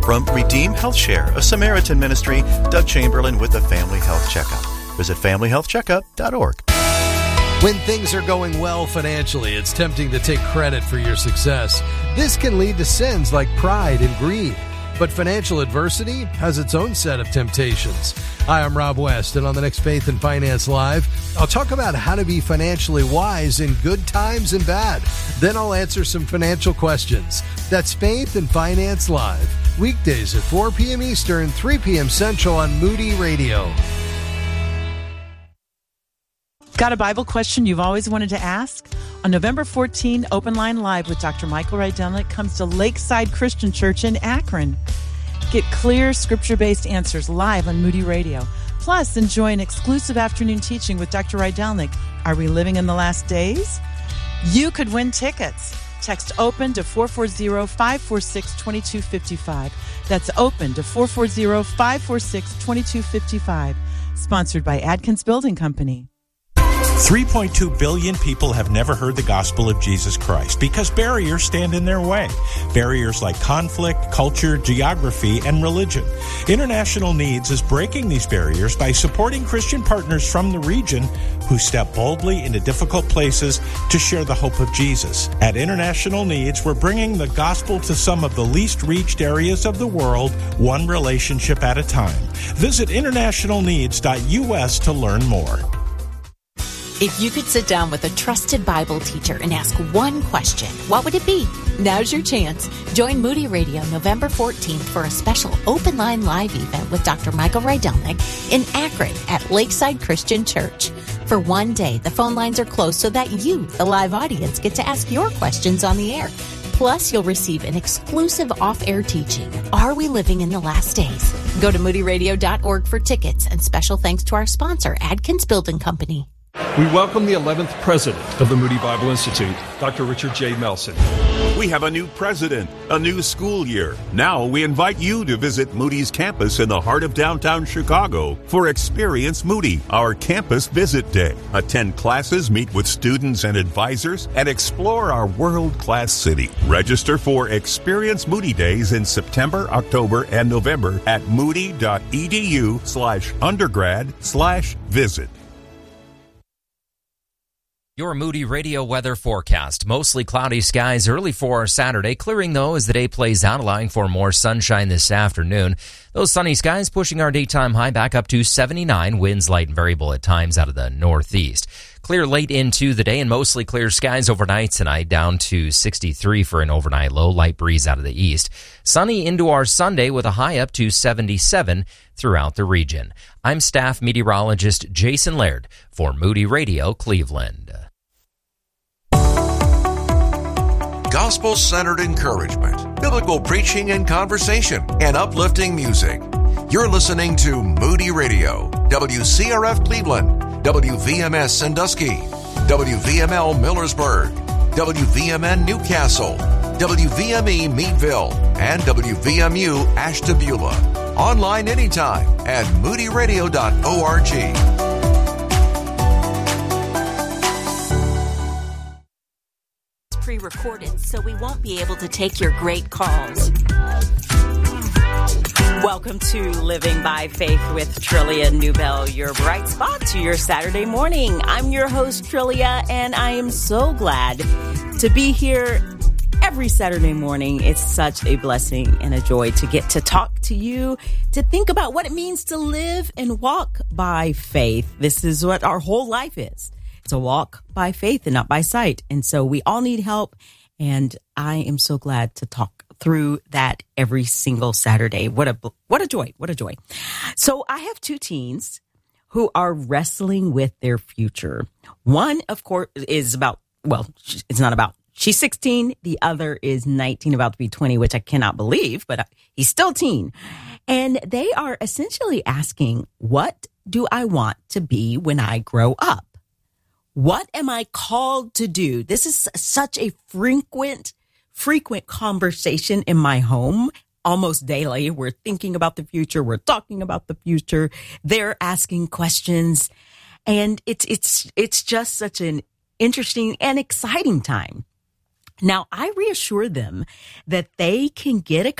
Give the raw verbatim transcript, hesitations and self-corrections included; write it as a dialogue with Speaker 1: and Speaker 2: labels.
Speaker 1: From Redeem Health Share, a Samaritan ministry, Doug Chamberlain with the Family Health Checkup. Visit family health checkup dot org.
Speaker 2: When things are going well financially, it's tempting to take credit for your success. This can lead to sins like pride and greed. But financial adversity has its own set of temptations. Hi, I'm Rob West, and on the next Faith and Finance Live, I'll talk about how to be financially wise in good times and bad. Then I'll answer some financial questions. That's Faith and Finance Live, weekdays at four p.m. Eastern, three p.m. Central on Moody Radio.
Speaker 3: Got a Bible question you've always wanted to ask? On November fourteenth, Open Line Live with Doctor Michael Rydelnik comes to Lakeside Christian Church in Akron. Get clear, scripture-based answers live on Moody Radio. Plus, enjoy an exclusive afternoon teaching with Doctor Rydelnik. Are we living in the last days? You could win tickets. Text OPEN to four four zero, five four six, two two five five. That's OPEN to four four zero, five four six, two two five five. Sponsored by Adkins Building Company.
Speaker 4: three point two billion people have never heard the gospel of Jesus Christ because barriers stand in their way. Barriers like conflict, culture, geography, and religion. International Needs is breaking these barriers by supporting Christian partners from the region who step boldly into difficult places to share the hope of Jesus. At International Needs, we're bringing the gospel to some of the least reached areas of the world, one relationship at a time. Visit international needs dot u s to learn more.
Speaker 5: If you could sit down with a trusted Bible teacher and ask one question, what would it be? Now's your chance. Join Moody Radio November fourteenth for a special Open Line Live event with Doctor Michael Rydelnik in Akron at Lakeside Christian Church. For one day, the phone lines are closed so that you, the live audience, get to ask your questions on the air. Plus, you'll receive an exclusive off-air teaching, Are We Living in the Last Days? Go to moody radio dot org for tickets, and special thanks to our sponsor, Adkins Building Company.
Speaker 6: We welcome the eleventh president of the Moody Bible Institute, Doctor Richard J. Melson.
Speaker 7: We have a new president, a new school year. Now we invite you to visit Moody's campus in the heart of downtown Chicago for Experience Moody, our campus visit day. Attend classes, meet with students and advisors, and explore our world-class city. Register for Experience Moody Days in September, October, and November at moody.edu slash undergrad slash visit.
Speaker 8: Your Moody Radio weather forecast. Mostly cloudy skies early for Saturday, clearing though as the day plays out, allowing for more sunshine this afternoon. Those sunny skies pushing our daytime high back up to seventy-nine, winds light and variable at times out of the northeast. Clear late into the day and mostly clear skies overnight tonight, down to sixty-three for an overnight low, light breeze out of the east. Sunny into our Sunday with a high up to seventy-seven throughout the region. I'm staff meteorologist Jason Laird for Moody Radio Cleveland.
Speaker 9: Gospel-centered encouragement, biblical preaching and conversation, and uplifting music. You're listening to Moody Radio, W C R F Cleveland, W V M S Sandusky, W V M L Millersburg, W V M N Newcastle, W V M E Meadville, and W V M U Ashtabula. Online anytime at moody radio dot org.
Speaker 5: Pre-recorded, so we won't be able to take your great calls. Welcome to Living by Faith with Trillia Newbell, your bright spot to your Saturday morning. I'm your host, Trillia, and I am so glad to be here every Saturday morning. It's such a blessing and a joy to get to talk to you, to think about what it means to live and walk by faith. This is what our whole life is. It's a walk by faith and not by sight. And so we all need help. And I am so glad to talk through that every single Saturday. What a, what a joy. What a joy. So I have two teens who are wrestling with their future. One, of course, is about, well, it's not about, she's sixteen. The other is nineteen, about to be twenty, which I cannot believe, but he's still teen. And they are essentially asking, what do I want to be when I grow up? What am I called to do? This is such a frequent, frequent conversation in my home. Almost daily, we're thinking about the future. We're talking about the future. They're asking questions, and it's it's it's just such an interesting and exciting time. Now, I reassure them that they can get a